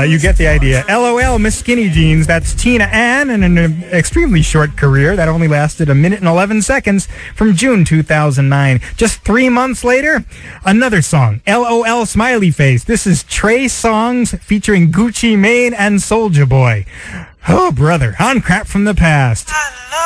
You get the idea. LOL, Miss Skinny Jeans. That's Tina Ann in an extremely short career that only lasted 1 minute and 11 seconds from June 2009. Just 3 months later, another song. LOL, Smiley Face. This is Trey Songz featuring Gucci Mane and Soulja Boy. Oh, brother. On Crap from the Past.